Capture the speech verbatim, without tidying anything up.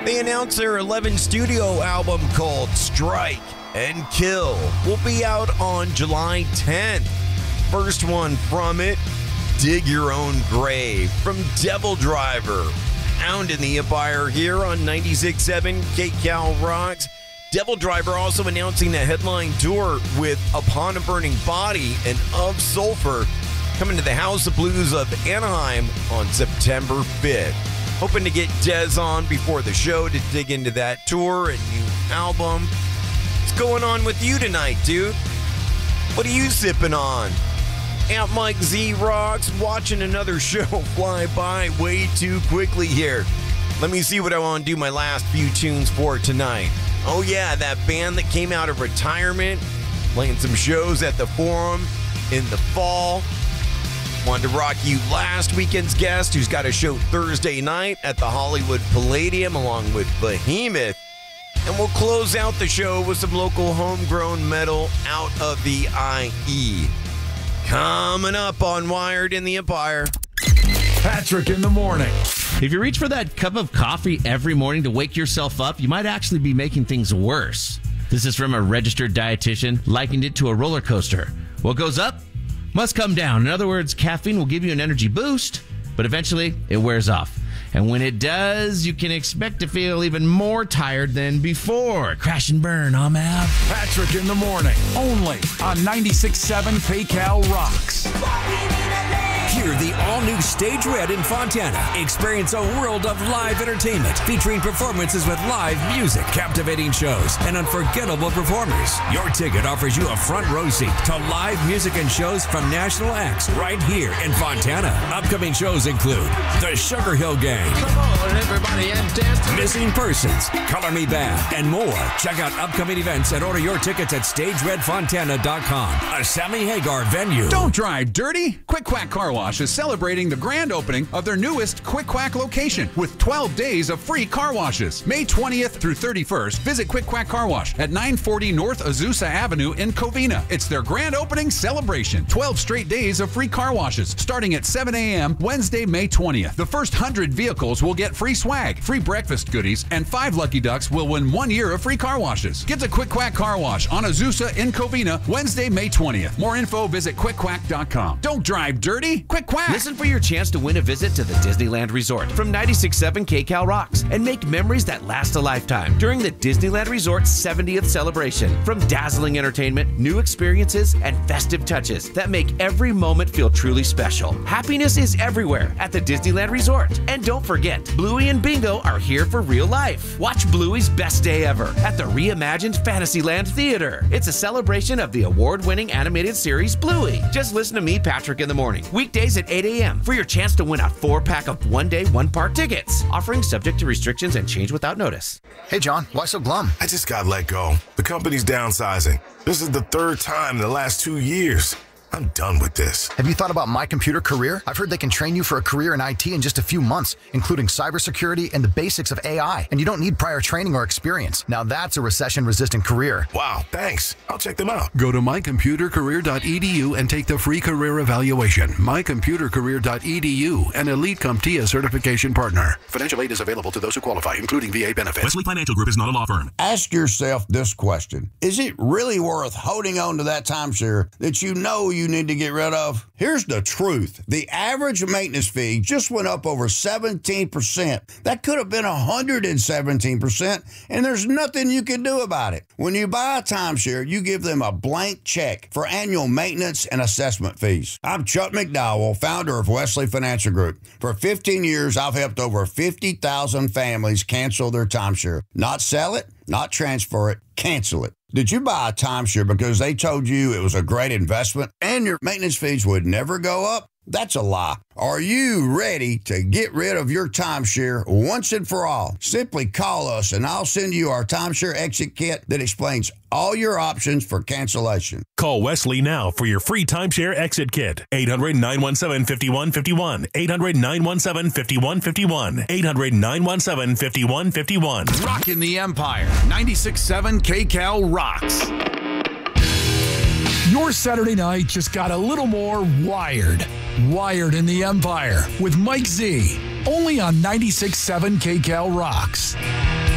They announced their eleventh studio album called Strike and Kill will be out on July tenth. First one from it, Dig Your Own Grave from Devil Driver. Found in the Empire here on ninety-six point seven K C A L Rocks. Devil Driver also announcing the headline tour with Upon a Burning Body and Of Sulfur coming to the House of Blues of Anaheim on September fifth. Hoping to get Dez on before the show to dig into that tour and new album. What's going on with you tonight, dude? What are you sipping on? At Mike Z Rocks, watching another show fly by way too quickly here. Let me see what I want to do my last few tunes for tonight. Oh yeah, that band that came out of retirement, playing some shows at the Forum in the fall. Wanted to rock you last weekend's guest, who's got a show Thursday night at the Hollywood Palladium along with Behemoth. And we'll close out the show with some local homegrown metal out of the I E. Coming up on Wired in the Empire. Patrick in the morning. If you reach for that cup of coffee every morning to wake yourself up, you might actually be making things worse. This is from a registered dietitian, likened it to a roller coaster. What goes up must come down. In other words, caffeine will give you an energy boost, but eventually it wears off. And when it does, you can expect to feel even more tired than before. Crash and burn, I'm out. Patrick in the morning, only on ninety-six point seven K C A L Rocks. Hear the all-new Stage Red in Fontana. Experience a world of live entertainment featuring performances with live music, captivating shows, and unforgettable performers. Your ticket offers you a front row seat to live music and shows from national acts right here in Fontana. Upcoming shows include the Sugar Hill Gang, come on everybody and dance, Missing Persons, Color Me Bad, and more. Check out upcoming events and order your tickets at stage red fontana dot com. A Sammy Hagar venue. Don't drive dirty. Quick Quack Car Wash is celebrating the grand opening of their newest Quick Quack location with twelve days of free car washes. May twentieth through thirty-first, visit Quick Quack Car Wash at nine forty North Azusa Avenue in Covina. It's their grand opening celebration. twelve straight days of free car washes starting at seven a.m. Wednesday, May twentieth. The first one hundred vehicles will get free swag, free breakfast goodies, and five lucky ducks will win one year of free car washes. Get to Quick Quack Car Wash on Azusa in Covina Wednesday, May twentieth. More info, visit quick quack dot com. Don't drive dirty. Quick Quack. Listen for your chance to win a visit to the Disneyland Resort from ninety-six point seven K C A L Rocks and make memories that last a lifetime during the Disneyland Resort's seventieth celebration. From dazzling entertainment, new experiences, and festive touches that make every moment feel truly special. Happiness is everywhere at the Disneyland Resort. And don't forget, Bluey and Bingo are here for real life. Watch Bluey's best day ever at the reimagined Fantasyland Theater. It's a celebration of the award-winning animated series Bluey. Just listen to me, Patrick, in the morning. Weekdays at eight a.m. for your chance to win a four-pack of one-day, one-part tickets. Offering subject to restrictions and change without notice. Hey, John, why so glum? I just got let go. The company's downsizing. This is the third time in the last two years. I'm done with this. Have you thought about My Computer Career? I've heard they can train you for a career in I T in just a few months, including cybersecurity and the basics of A I. And you don't need prior training or experience. Now that's a recession-resistant career. Wow, thanks. I'll check them out. Go to my computer career dot e d u and take the free career evaluation. my computer career dot e d u, an Elite CompTIA certification partner. Financial aid is available to those who qualify, including V A benefits. Wesley Financial Group is not a law firm. Ask yourself this question. Is it really worth holding on to that timeshare that you know you need to get rid of? Here's the truth. The average maintenance fee just went up over seventeen percent. That could have been one hundred seventeen percent, and there's nothing you can do about it. When you buy a timeshare, you give them a blank check for annual maintenance and assessment fees. I'm Chuck McDowell, founder of Wesley Financial Group. For fifteen years, I've helped over fifty thousand families cancel their timeshare. Not sell it, not transfer it, cancel it. Did you buy a timeshare because they told you it was a great investment and your maintenance fees would never go up? That's a lie. Are you ready to get rid of your timeshare once and for all? Simply call us and I'll send you our timeshare exit kit that explains all your options for cancellation. Call Wesley now for your free timeshare exit kit. eight hundred, nine one seven, five one five one. eight hundred, nine one seven, five one five one. eight hundred, nine one seven, five one five one. Rockin' the Empire. ninety-six point seven K C A L Rocks. Your Saturday night just got a little more wired. Wired in the Empire with Mike Z. Only on ninety-six point seven K C A L Rocks.